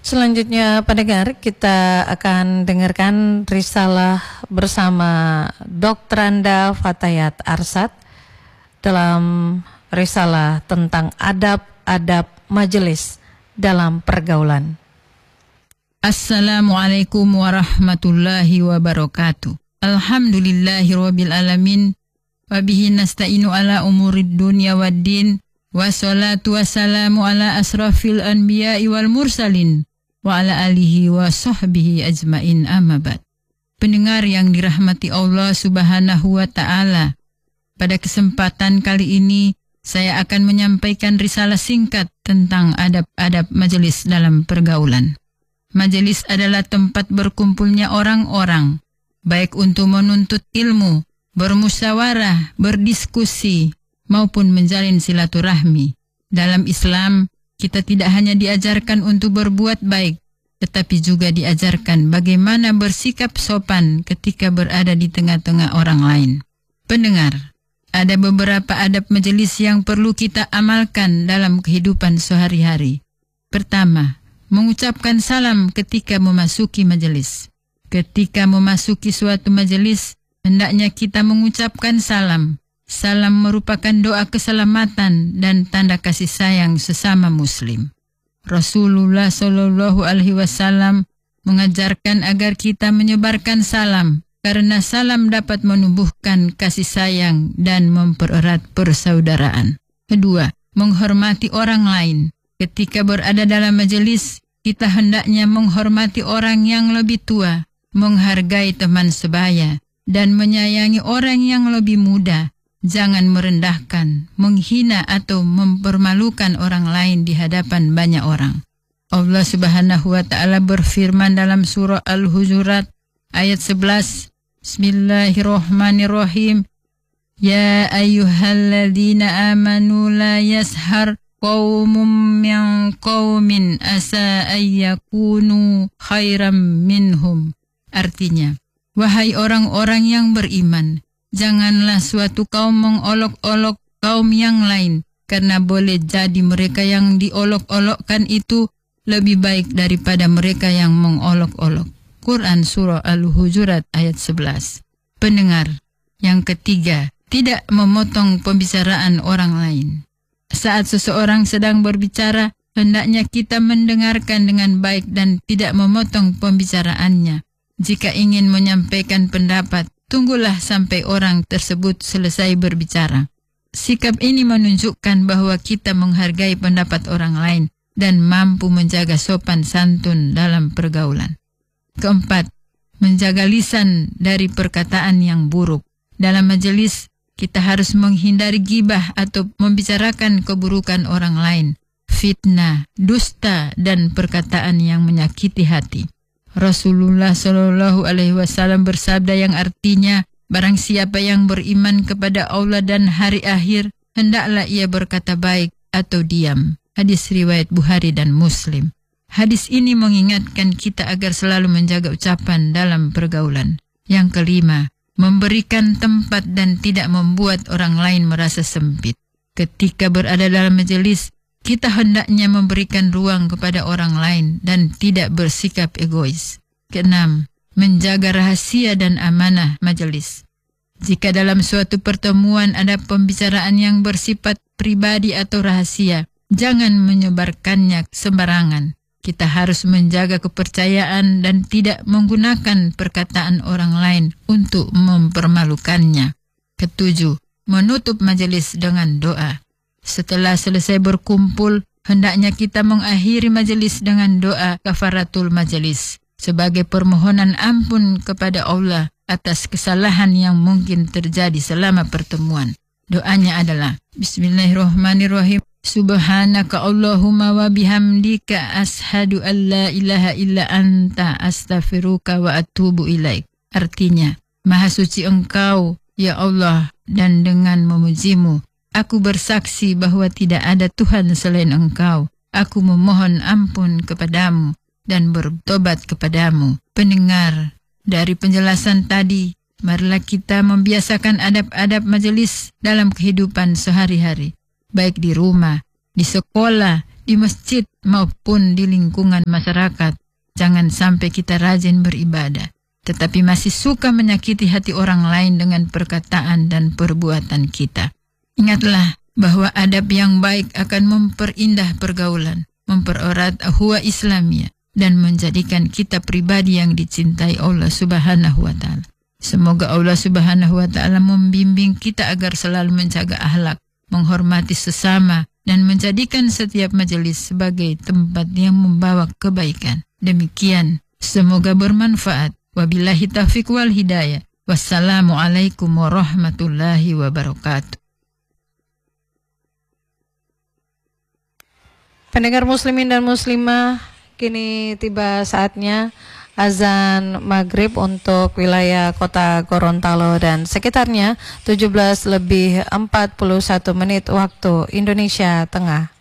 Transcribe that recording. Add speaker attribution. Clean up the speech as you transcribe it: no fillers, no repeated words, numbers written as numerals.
Speaker 1: Selanjutnya pendengar, kita akan dengarkan risalah bersama Dr. Anda Fatayat Arsad dalam risalah tentang adab-adab majelis dalam pergaulan.
Speaker 2: Assalamualaikum warahmatullahi wabarakatuh. Alhamdulillahirabbil alamin wa bihi nasta'inu ala umurid dunya waddin wassalatu wassalamu ala asrafil anbiya'i wal mursalin wa ala alihi wa sahbihi ajmain, amma ba'd. Pendengar yang dirahmati Allah Subhanahu wa taala, pada kesempatan kali ini saya akan menyampaikan risalah singkat tentang adab-adab majelis dalam pergaulan. Majelis adalah tempat berkumpulnya orang-orang, baik untuk menuntut ilmu, bermusyawarah, berdiskusi, maupun menjalin silaturahmi. Dalam Islam, kita tidak hanya diajarkan untuk berbuat baik, tetapi juga diajarkan bagaimana bersikap sopan ketika berada di tengah-tengah orang lain. Pendengar, ada beberapa adab majelis yang perlu kita amalkan dalam kehidupan sehari-hari. Pertama, mengucapkan salam ketika memasuki majelis. Ketika memasuki suatu majelis, hendaknya kita mengucapkan salam. Salam merupakan doa keselamatan dan tanda kasih sayang sesama muslim. Rasulullah Shallallahu Alaihi Wasallam mengajarkan agar kita menyebarkan salam, karena salam dapat menumbuhkan kasih sayang dan mempererat persaudaraan. Kedua, menghormati orang lain. Ketika berada dalam majelis, kita hendaknya menghormati orang yang lebih tua, menghargai teman sebaya, dan menyayangi orang yang lebih muda. Jangan merendahkan, menghina atau mempermalukan orang lain di hadapan banyak orang. Allah Subhanahu wa taala berfirman dalam surah Al-Hujurat ayat 11, Bismillahirrahmanirrahim. Ya ayyuhalladzina amanu la yashar qaumun min qaumin asa ayyakunu khairam minhum. Artinya, wahai orang-orang yang beriman, janganlah suatu kaum mengolok-olok kaum yang lain, karena boleh jadi mereka yang diolok-olokkan itu lebih baik daripada mereka yang mengolok-olok. Quran Surah Al-Hujurat ayat 11. Pendengar, yang ketiga, tidak memotong pembicaraan orang lain. Saat seseorang sedang berbicara, hendaknya kita mendengarkan dengan baik dan tidak memotong pembicaraannya. Jika ingin menyampaikan pendapat, tunggulah sampai orang tersebut selesai berbicara. Sikap ini menunjukkan bahwa kita menghargai pendapat orang lain dan mampu menjaga sopan santun dalam pergaulan. Keempat, menjaga lisan dari perkataan yang buruk. Dalam majelis, kita harus menghindari gibah atau membicarakan keburukan orang lain, fitnah, dusta, dan perkataan yang menyakiti hati. Rasulullah Shallallahu Alaihi Wasallam bersabda yang artinya, barang siapa yang beriman kepada Allah dan hari akhir, hendaklah ia berkata baik atau diam. Hadis riwayat Bukhari dan Muslim. Hadis ini mengingatkan kita agar selalu menjaga ucapan dalam pergaulan. Yang kelima, memberikan tempat dan tidak membuat orang lain merasa sempit. Ketika berada dalam majelis, kita hendaknya memberikan ruang kepada orang lain dan tidak bersikap egois. Keenam, menjaga rahasia dan amanah majelis. Jika dalam suatu pertemuan ada pembicaraan yang bersifat pribadi atau rahasia, jangan menyebarkannya sembarangan. Kita harus menjaga kepercayaan dan tidak menggunakan perkataan orang lain untuk mempermalukannya. Ketujuh, menutup majelis dengan doa. Setelah selesai berkumpul, hendaknya kita mengakhiri majelis dengan doa kafaratul majelis sebagai permohonan ampun kepada Allah atas kesalahan yang mungkin terjadi selama pertemuan. Doanya adalah Bismillahirrahmanirrahim. Subhanaka Allahumma wa bihamdika ashadu an la ilaha illa anta astaghfiruka wa atubu ilaik. Artinya, Maha suci Engkau, ya Allah, dan dengan memujimu, aku bersaksi bahwa tidak ada Tuhan selain Engkau. Aku memohon ampun kepadamu dan bertobat kepadamu. Pendengar, dari penjelasan tadi, marilah kita membiasakan adab-adab majelis dalam kehidupan sehari-hari, baik di rumah, di sekolah, di masjid maupun di lingkungan masyarakat. Jangan sampai kita rajin beribadah, tetapi masih suka menyakiti hati orang lain dengan perkataan dan perbuatan kita. Ingatlah bahwa adab yang baik akan memperindah pergaulan, mempererat ukhuwah Islamiyah, dan menjadikan kita pribadi yang dicintai Allah Subhanahu wa Ta'ala. Semoga Allah Subhanahu wa Ta'ala membimbing kita agar selalu menjaga akhlak, menghormati sesama, dan menjadikan setiap majelis sebagai tempat yang membawa kebaikan. Demikian, semoga bermanfaat. Wabillahi taufiq wal hidayah. Wassalamualaikum warahmatullahi wabarakatuh.
Speaker 1: Pendengar muslimin dan muslimah, kini tiba saatnya azan maghrib untuk wilayah kota Gorontalo dan sekitarnya, 17 lebih 41 menit waktu Indonesia Tengah.